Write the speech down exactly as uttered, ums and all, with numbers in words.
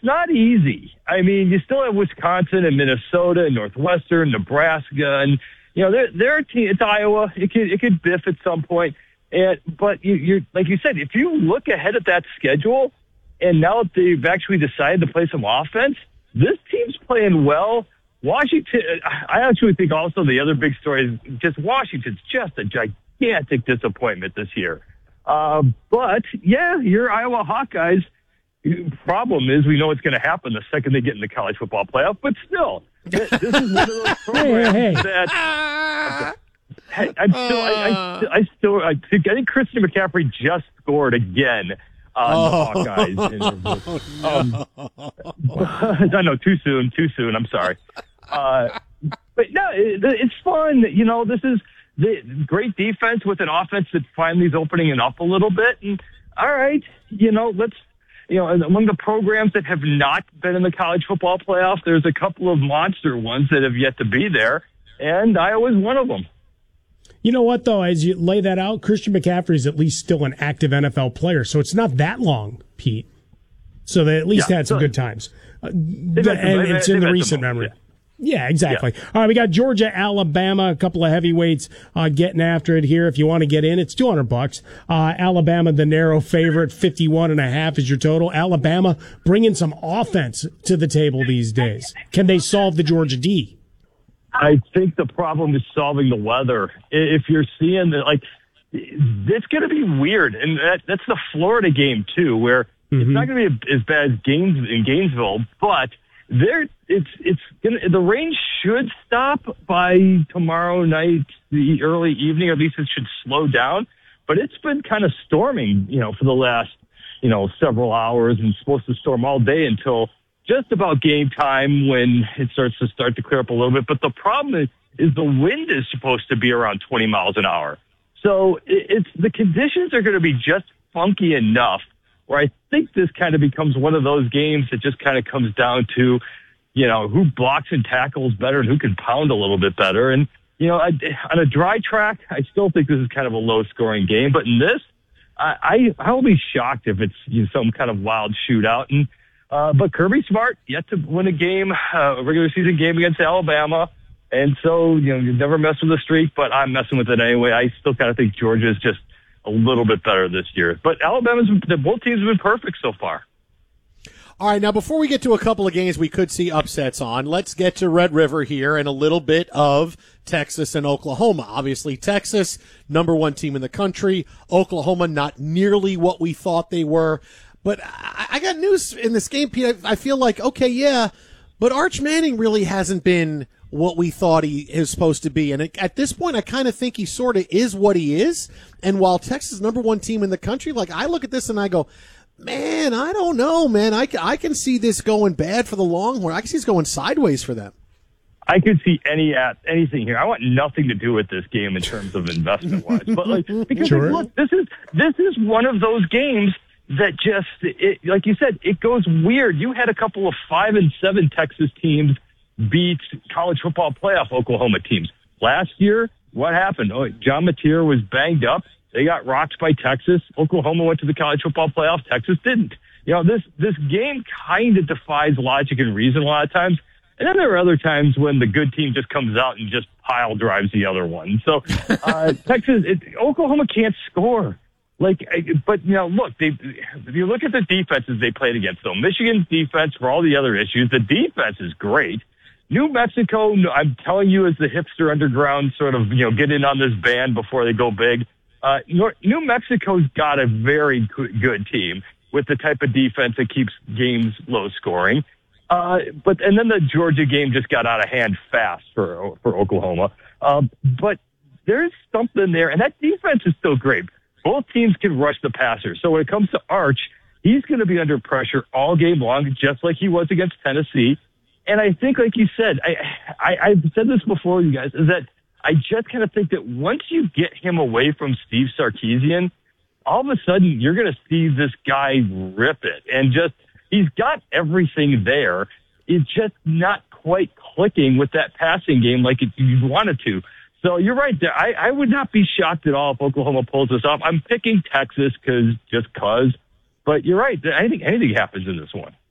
not easy. I mean, you still have Wisconsin and Minnesota and Northwestern, Nebraska, and you know they're they're a team. It's Iowa. It could it could biff at some point. And but you you like you said, if you look ahead at that schedule, and now that they've actually decided to play some offense, this team's playing well. Washington, I actually think also the other big story is just Washington's just a gigantic disappointment this year. Uh, but, yeah, your Iowa Hawkeyes, problem is we know what's going to happen the second they get in the college football playoff. But still, this is one of those programs hey, hey. that I'm still, I, I, I still, I think, I think Christian McCaffrey just scored again on oh, the Hawkeyes. No. Um, I know, too soon, too soon. I'm sorry. Uh, but no, it, it's fun. You know, this is the great defense with an offense that finally is opening it up a little bit. And all right, you know, let's, you know, among the programs that have not been in the college football playoff, there's a couple of monster ones that have yet to be there, and Iowa's one of them. You know what, though, as you lay that out, Christian McCaffrey is at least still an active N F L player, so it's not that long, Pete. So they at least yeah, had some so, good times. Uh, and it's in the recent memory. Yeah. Yeah, exactly. Yeah. All right, we got Georgia, Alabama, a couple of heavyweights uh, getting after it here. If you want to get in, it's two hundred bucks. Uh, Alabama, the narrow favorite, fifty-one and a half is your total. Alabama bringing some offense to the table these days. Can they solve the Georgia D? I think the problem is solving the weather. If you're seeing that, like, it's going to be weird. And that, that's the Florida game, too, where mm-hmm. it's not going to be as bad as Gaines, in Gainesville, but there, it's it's gonna, the rain should stop by tomorrow night, the early evening, or at least it should slow down. But it's been kind of storming, you know, for the last, you know, several hours, and supposed to storm all day until just about game time when it starts to start to clear up a little bit. But the problem is, is the wind is supposed to be around twenty miles an hour. So it, it's the conditions are going to be just funky enough where I think this kind of becomes one of those games that just kind of comes down to, you know, who blocks and tackles better and who can pound a little bit better. And, you know, I, on a dry track, I still think this is kind of a low-scoring game. But in this, I, I, I will be shocked if it's, you know, some kind of wild shootout. And uh, but Kirby Smart yet to win a game, uh, a regular season game against Alabama. And so, you know, you never mess with the streak, but I'm messing with it anyway. I still kind of think Georgia is just a little bit better this year. But Alabama's, both teams have been perfect so far. All right, now before we get to a couple of games we could see upsets on, let's get to Red River here and a little bit of Texas and Oklahoma. Obviously, Texas, number one team in the country. Oklahoma, not nearly what we thought they were. But I, I got news in this game, Pete. I, I feel like, okay, yeah, but Arch Manning really hasn't been what we thought he is supposed to be. And at this point, I kind of think he sort of is what he is. And while Texas is number one team in the country, like I look at this and I go, man, I don't know, man. I, I can see this going bad for the Longhorn. I can see this going sideways for them. I could see any uh, anything here. I want nothing to do with this game in terms of investment wise, but like because sure. look, this is this is one of those games that just it, like you said, it goes weird. You had a couple of five and seven Texas teams beat college football playoff Oklahoma teams last year. What happened? Oh, John Mateer was banged up. They got rocked by Texas. Oklahoma went to the college football playoff. Texas didn't. You know, this, this game kind of defies logic and reason a lot of times. And then there are other times when the good team just comes out and just pile drives the other one. So, uh, Texas, it, Oklahoma can't score. Like, but you know, look, they, if you look at the defenses they played against, though, Michigan's defense, for all the other issues, the defense is great. New Mexico, I'm telling you, as the hipster underground sort of, you know, get in on this band before they go big. Uh, New Mexico's got a very good team with the type of defense that keeps games low scoring. Uh, but, and then the Georgia game just got out of hand fast for, for Oklahoma. Um, but there's something there, and that defense is still great. Both teams can rush the passer. So when it comes to Arch, he's going to be under pressure all game long, just like he was against Tennessee. And I think, like you said, I, I, I've said this before, you guys, is that I just kind of think that once you get him away from Steve Sarkisian, all of a sudden you're going to see this guy rip it. And just, he's got everything there. It's just not quite clicking with that passing game like it, you wanted to. So you're right there. I, I would not be shocked at all if Oklahoma pulls this off. I'm picking Texas because just cause. But you're right. I think anything happens in this one.